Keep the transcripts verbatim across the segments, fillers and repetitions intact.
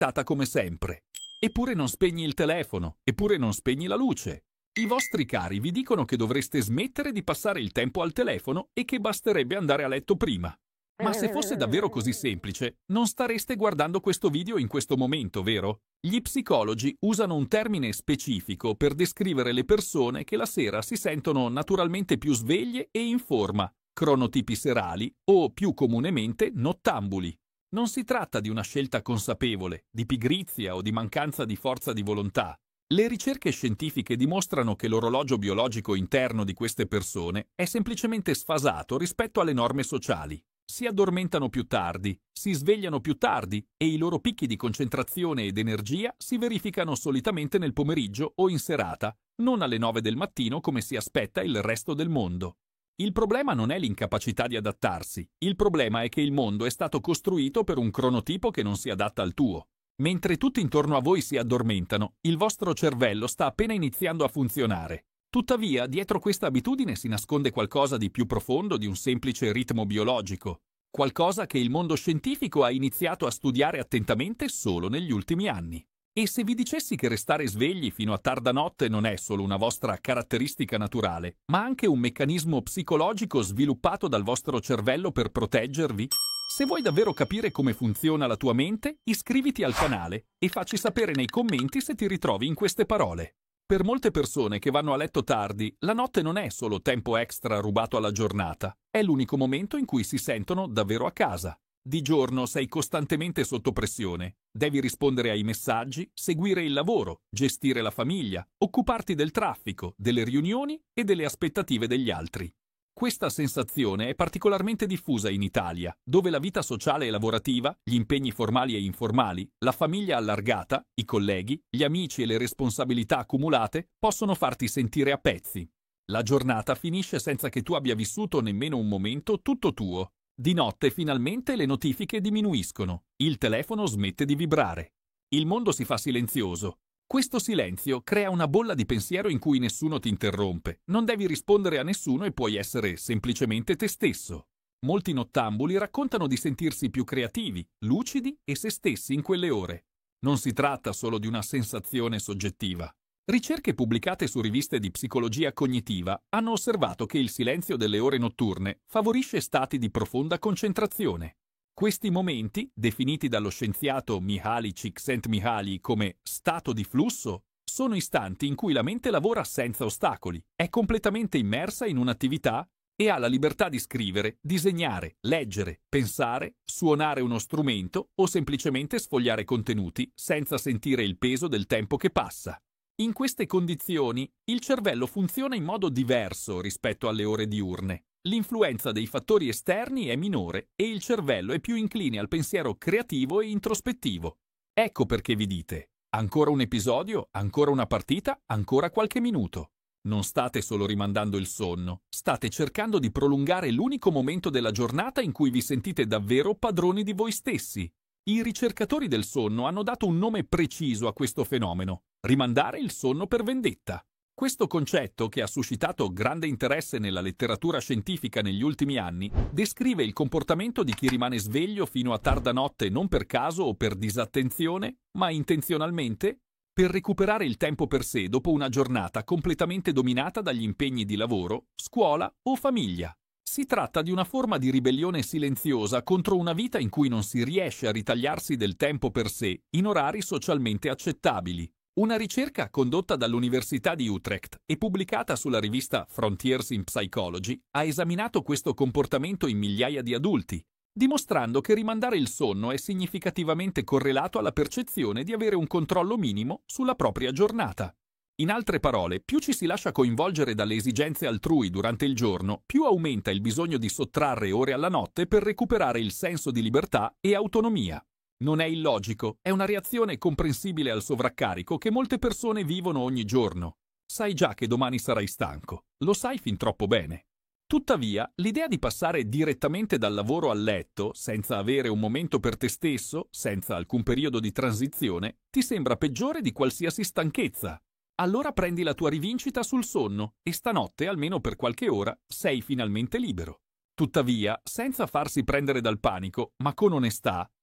stata come sempre. Eppure non spegni il telefono, eppure non spegni la luce. I vostri cari vi dicono che dovreste smettere di passare il tempo al telefono e che basterebbe andare a letto prima. Ma se fosse davvero così semplice, non stareste guardando questo video in questo momento, vero? Gli psicologi usano un termine specifico per descrivere le persone che la sera si sentono naturalmente più sveglie e in forma, cronotipi serali o, più comunemente, nottambuli. Non si tratta di una scelta consapevole, di pigrizia o di mancanza di forza di volontà. Le ricerche scientifiche dimostrano che l'orologio biologico interno di queste persone è semplicemente sfasato rispetto alle norme sociali. Si addormentano più tardi, si svegliano più tardi e i loro picchi di concentrazione ed energia si verificano solitamente nel pomeriggio o in serata, non alle nove del mattino come si aspetta il resto del mondo. Il problema non è l'incapacità di adattarsi, il problema è che il mondo è stato costruito per un cronotipo che non si adatta al tuo. Mentre tutti intorno a voi si addormentano, il vostro cervello sta appena iniziando a funzionare. Tuttavia, dietro questa abitudine si nasconde qualcosa di più profondo di un semplice ritmo biologico, qualcosa che il mondo scientifico ha iniziato a studiare attentamente solo negli ultimi anni. E se vi dicessi che restare svegli fino a tarda notte non è solo una vostra caratteristica naturale, ma anche un meccanismo psicologico sviluppato dal vostro cervello per proteggervi? Se vuoi davvero capire come funziona la tua mente, iscriviti al canale e facci sapere nei commenti se ti ritrovi in queste parole. Per molte persone che vanno a letto tardi, la notte non è solo tempo extra rubato alla giornata, è l'unico momento in cui si sentono davvero a casa. Di giorno sei costantemente sotto pressione, devi rispondere ai messaggi, seguire il lavoro, gestire la famiglia, occuparti del traffico, delle riunioni e delle aspettative degli altri. Questa sensazione è particolarmente diffusa in Italia, dove la vita sociale e lavorativa, gli impegni formali e informali, la famiglia allargata, i colleghi, gli amici e le responsabilità accumulate possono farti sentire a pezzi. La giornata finisce senza che tu abbia vissuto nemmeno un momento tutto tuo. Di notte finalmente le notifiche diminuiscono, il telefono smette di vibrare. Il mondo si fa silenzioso. Questo silenzio crea una bolla di pensiero in cui nessuno ti interrompe, non devi rispondere a nessuno e puoi essere semplicemente te stesso. Molti nottambuli raccontano di sentirsi più creativi, lucidi e se stessi in quelle ore. Non si tratta solo di una sensazione soggettiva. Ricerche pubblicate su riviste di psicologia cognitiva hanno osservato che il silenzio delle ore notturne favorisce stati di profonda concentrazione. Questi momenti, definiti dallo scienziato Mihaly Csikszentmihalyi come stato di flusso, sono istanti in cui la mente lavora senza ostacoli, è completamente immersa in un'attività e ha la libertà di scrivere, disegnare, leggere, pensare, suonare uno strumento o semplicemente sfogliare contenuti senza sentire il peso del tempo che passa. In queste condizioni, il cervello funziona in modo diverso rispetto alle ore diurne. L'influenza dei fattori esterni è minore e il cervello è più incline al pensiero creativo e introspettivo. Ecco perché vi dite: ancora un episodio, ancora una partita, ancora qualche minuto. Non state solo rimandando il sonno, state cercando di prolungare l'unico momento della giornata in cui vi sentite davvero padroni di voi stessi. I ricercatori del sonno hanno dato un nome preciso a questo fenomeno: rimandare il sonno per vendetta. Questo concetto, che ha suscitato grande interesse nella letteratura scientifica negli ultimi anni, descrive il comportamento di chi rimane sveglio fino a tarda notte non per caso o per disattenzione, ma intenzionalmente, per recuperare il tempo per sé dopo una giornata completamente dominata dagli impegni di lavoro, scuola o famiglia. Si tratta di una forma di ribellione silenziosa contro una vita in cui non si riesce a ritagliarsi del tempo per sé in orari socialmente accettabili. Una ricerca condotta dall'Università di Utrecht e pubblicata sulla rivista Frontiers in Psychology ha esaminato questo comportamento in migliaia di adulti, dimostrando che rimandare il sonno è significativamente correlato alla percezione di avere un controllo minimo sulla propria giornata. In altre parole, più ci si lascia coinvolgere dalle esigenze altrui durante il giorno, più aumenta il bisogno di sottrarre ore alla notte per recuperare il senso di libertà e autonomia. Non è illogico, è una reazione comprensibile al sovraccarico che molte persone vivono ogni giorno. Sai già che domani sarai stanco, lo sai fin troppo bene. Tuttavia, l'idea di passare direttamente dal lavoro al letto, senza avere un momento per te stesso, senza alcun periodo di transizione, ti sembra peggiore di qualsiasi stanchezza. Allora prendi la tua rivincita sul sonno e stanotte, almeno per qualche ora, sei finalmente libero. Tuttavia, senza farsi prendere dal panico, ma con onestà,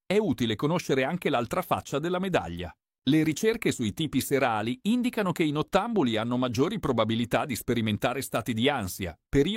È utile conoscere anche l'altra faccia della medaglia. Le ricerche sui tipi serali indicano che i nottambuli hanno maggiori probabilità di sperimentare stati di ansia, periodi